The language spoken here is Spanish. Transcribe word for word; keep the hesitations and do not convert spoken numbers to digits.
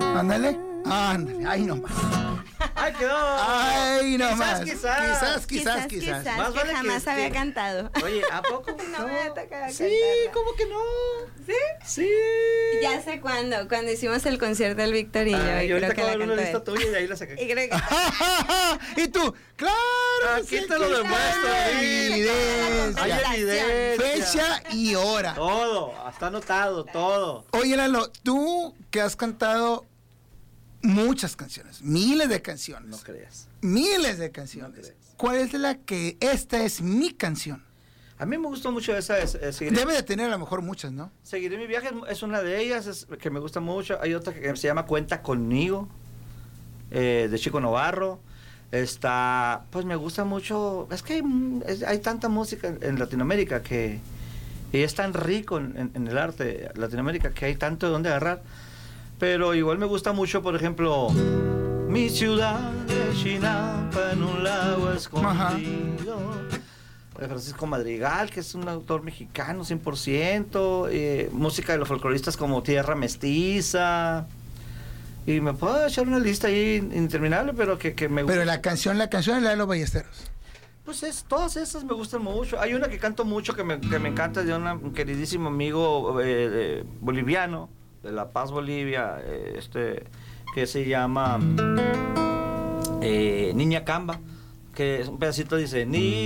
Ándale, ándale, ahí nomás. ¡Ay, quedó! ¡Ay, nomás! Quizás, Quizás, quizás. quizás, quizás. quizás Más que vale que jamás este- había cantado. Oye, ¿a poco? No me ha tocado Sí, cantarla. ¿cómo que no? ¿Sí? Sí. Ya sé cuándo, cuando hicimos el concierto del Victorillo. Ah, y y ahorita creo que acabo de la ver una cantó lista él. tuya y de ahí la saqué. Y creo que ¿Y tú? ¡Claro! Aquí sí, te lo aquí demuestro, está. sí. Evidencia. Hay evidencia. Fecha y hora. Todo, está anotado, todo. Oye, Lalo, tú que has cantado muchas canciones, miles de canciones. No creas. Miles de No canciones. crees. ¿Cuál es la que esta es mi canción? A mí me gustó mucho esa, es, es, seguiré, Debe de tener a lo mejor muchas, ¿no? Seguiré mi viaje, es una de ellas, es, que me gusta mucho. Hay otra que se llama Cuenta Conmigo, eh, de Chico Novarro. Está, pues me gusta mucho, es que hay, es- hay tanta música en, en Latinoamérica que, y es tan rico en, en- en el arte de Latinoamérica que hay tanto de dónde agarrar. Pero igual me gusta mucho, por ejemplo, Mi ciudad de Chinampa en un lago escondido, de Francisco Madrigal, que es un autor mexicano cien por ciento, eh, música de los folcloristas como Tierra Mestiza, y me puedo echar una lista ahí interminable, pero que, que me gusta. Pero la canción, la canción de Lalo Ballesteros. Pues es, todas esas me gustan mucho. Hay una que canto mucho que me, que me encanta, de una- un queridísimo amigo eh, de- boliviano, de La Paz, Bolivia, eh, este que se llama eh, Niña Camba, que es un pedacito, dice: Ni